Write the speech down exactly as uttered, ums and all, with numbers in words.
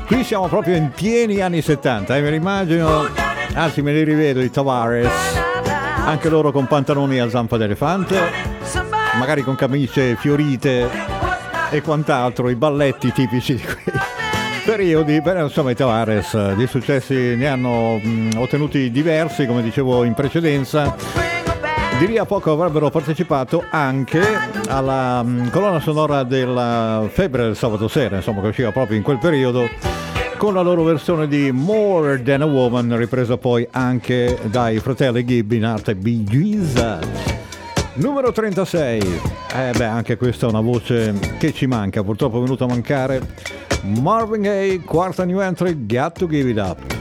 Qui siamo proprio in pieni anni settanta, eh, me li immagino, anzi me li rivedo i Tavares, anche loro con pantaloni a zampa d'elefante, magari con camicie fiorite e quant'altro, i balletti tipici di quei periodi. Beh, insomma, i Tavares di successi ne hanno mh, ottenuti diversi, come dicevo in precedenza. Di lì a poco avrebbero partecipato anche alla mh, colonna sonora della Febbre del sabato sera, insomma, che usciva proprio in quel periodo, con la loro versione di More Than a Woman, ripresa poi anche dai fratelli Gibb in arte Bee Gees. Numero trentasei. Eh beh, anche questa è una voce che ci manca, purtroppo è venuta a mancare. Marvin Gaye, quarta new entry, Got to Give It Up.